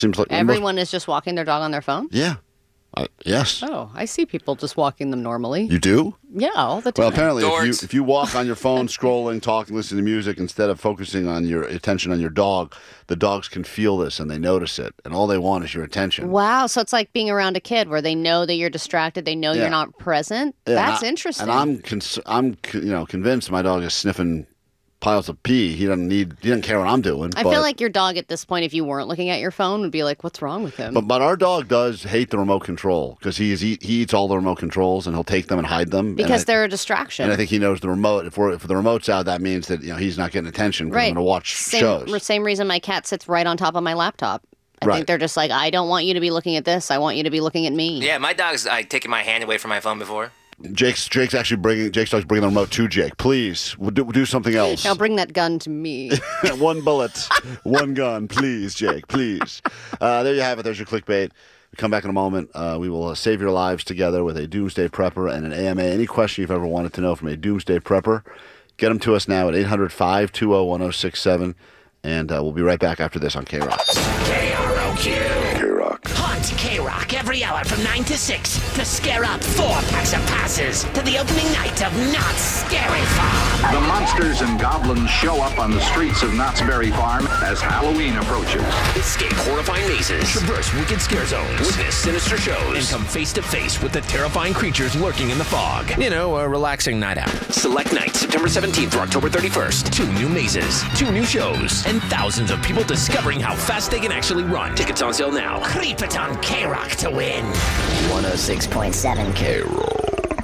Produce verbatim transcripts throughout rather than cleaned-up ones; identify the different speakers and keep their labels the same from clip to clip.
Speaker 1: Seems like
Speaker 2: Everyone most... is just walking their dog on their phone?
Speaker 1: Yeah. Uh, yes.
Speaker 2: Oh, I see people just walking them normally.
Speaker 1: You do?
Speaker 2: Yeah, all the time.
Speaker 1: Well, apparently, if you, if you walk on your phone, scrolling, talking, listening to music, instead of focusing on your attention on your dog, the dogs can feel this and they notice it, and all they want is your attention.
Speaker 2: Wow, so it's like being around a kid where they know that you're distracted, they know
Speaker 1: yeah.
Speaker 2: you're not present.
Speaker 1: Yeah,
Speaker 2: That's
Speaker 1: and I,
Speaker 2: interesting.
Speaker 1: And I'm, cons- I'm, you know, convinced my dog is sniffing piles of pee. He doesn't need. He doesn't care what I'm doing.
Speaker 2: I
Speaker 1: but,
Speaker 2: feel like your dog at this point, if you weren't looking at your phone, would be like, "What's wrong with him?"
Speaker 1: But but our dog does hate the remote control because he is he, he eats all the remote controls and he'll take them and hide them
Speaker 2: because
Speaker 1: I,
Speaker 2: they're a distraction.
Speaker 1: And I think he knows the remote. If we're if the remote's out, that means that you know he's not getting attention because
Speaker 2: right.
Speaker 1: I'm going to watch
Speaker 2: same,
Speaker 1: shows.
Speaker 2: Same reason my cat sits right on top of my laptop. I
Speaker 1: right.
Speaker 2: think they're just like, I don't want you to be looking at this. I want you to be looking at me.
Speaker 3: Yeah, my dog's like taking my hand away from my phone before.
Speaker 1: Jake's Jake's actually bringing Jake's dog's bringing the remote to Jake. Please, we'll do, we'll do something else.
Speaker 2: Now bring that gun to me.
Speaker 1: One bullet, one gun, please, Jake, please. Uh, there you have it. There's your clickbait. We come back in a moment. Uh, we will uh, save your lives together with a Doomsday Prepper and an A M A. Any question you've ever wanted to know from a Doomsday Prepper, get them to us now at eight hundred, five two zero, one zero six seven. And uh, we'll be right back after this on K-Rock.
Speaker 4: K R O Q.
Speaker 1: K-Rock.
Speaker 4: Hunt K-Rock every hour from nine to six to scare up four packs of passes to the opening night of Knott's Scary Farm.
Speaker 5: The monsters and goblins show up on the streets of Knott's Berry Farm as Halloween approaches.
Speaker 4: Escape horrifying mazes, traverse wicked scare zones, witness sinister shows, and come face to face with the terrifying creatures lurking in the fog. You know, a relaxing night out. Select night, September seventeenth through October thirty-first. Two new mazes, two new shows, and thousands of people discovering how fast they can actually run. Tickets on sale now. Creep it on K-Rock to win.
Speaker 6: one oh six point seven K-Rock.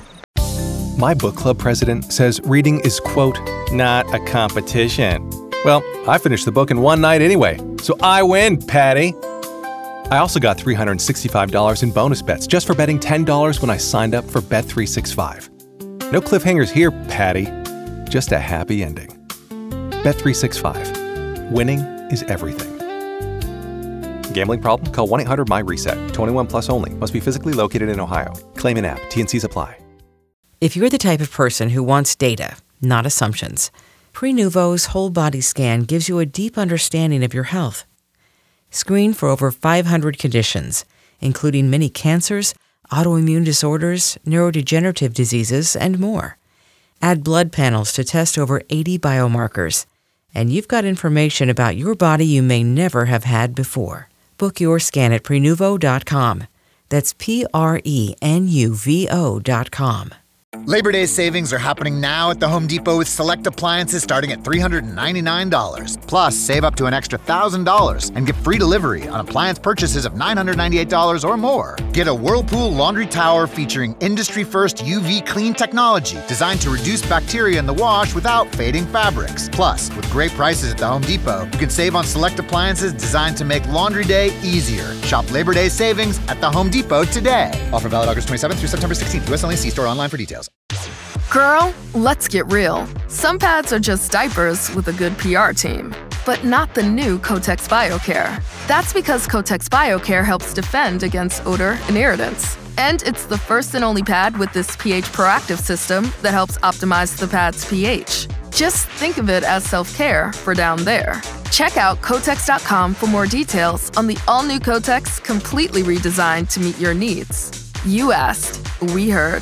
Speaker 7: My book club president says reading is, quote, not a competition. Well, I finished the book in one night anyway, so I win, Patty. I also got three hundred sixty-five dollars in bonus bets just for betting ten dollars when I signed up for Bet three sixty-five. No cliffhangers here, Patty. Just a happy ending. Bet three sixty-five. Winning is everything. Gambling problem? Call one eight hundred my reset. twenty-one plus only. Must be physically located in Ohio. Claim in app. T N Cs apply.
Speaker 8: If you're the type of person who wants data, not assumptions, Prenuvo's whole body scan gives you a deep understanding of your health. Screen for over five hundred conditions, including many cancers, autoimmune disorders, neurodegenerative diseases, and more. Add blood panels to test over eighty biomarkers, and you've got information about your body you may never have had before. Book your scan at Prenuvo dot com. That's P R E N U V O dot com.
Speaker 9: Labor Day savings are happening now at the Home Depot with select appliances starting at three hundred ninety-nine dollars. Plus, save up to an extra one thousand dollars and get free delivery on appliance purchases of nine hundred ninety-eight dollars or more. Get a Whirlpool laundry tower featuring industry-first U V clean technology designed to reduce bacteria in the wash without fading fabrics. Plus, with great prices at the Home Depot, you can save on select appliances designed to make laundry day easier. Shop Labor Day savings at the Home Depot today. Offer valid August twenty-seventh through September sixteenth. U S only. See store online for details.
Speaker 10: Girl, let's get real. Some pads are just diapers with a good P R team, but not the new Kotex BioCare. That's because Kotex BioCare helps defend against odor and irritants. And it's the first and only pad with this pH proactive system that helps optimize the pad's pH. Just think of it as self-care for down there. Check out Kotex dot com for more details on the all-new Kotex, completely redesigned to meet your needs. You asked, we heard.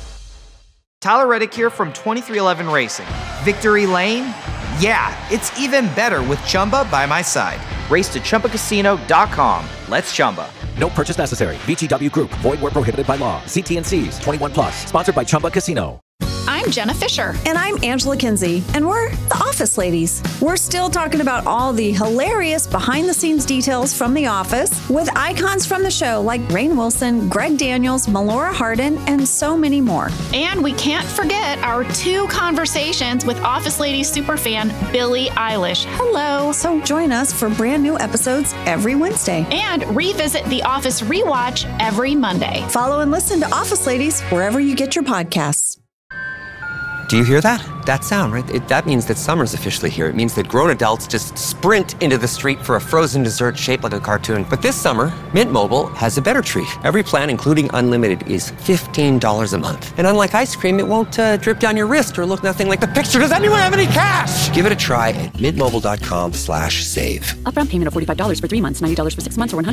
Speaker 11: Tyler Reddick here from twenty-three eleven Racing. Victory Lane? Yeah, it's even better with Chumba by my side. Race to Chumba Casino dot com. Let's Chumba.
Speaker 12: No purchase necessary. V G W Group. Void where prohibited by law. See T N Cs. twenty-one plus. Sponsored by Chumba Casino.
Speaker 13: I'm Jenna Fisher.
Speaker 14: And I'm Angela Kinsey. And we're the Office Ladies. We're still talking about all the hilarious behind-the-scenes details from The Office with icons from the show like Rainn Wilson, Greg Daniels, Melora Hardin, and so many more.
Speaker 13: And we can't forget our two conversations with Office Ladies superfan Billie Eilish. Hello.
Speaker 14: So join us for brand new episodes every Wednesday.
Speaker 13: And revisit The Office Rewatch every Monday.
Speaker 14: Follow and listen to Office Ladies wherever you get your podcasts.
Speaker 15: Do you hear that? That sound, right? It, that means that summer's officially here. It means that grown adults just sprint into the street for a frozen dessert shaped like a cartoon. But this summer, Mint Mobile has a better treat. Every plan, including unlimited, is fifteen dollars a month. And unlike ice cream, it won't uh, drip down your wrist or look nothing like the picture. Does anyone have any cash? Give it a try at mintmobile.com slash save.
Speaker 16: Upfront payment of forty-five dollars for three months, ninety dollars for six months, or one hundred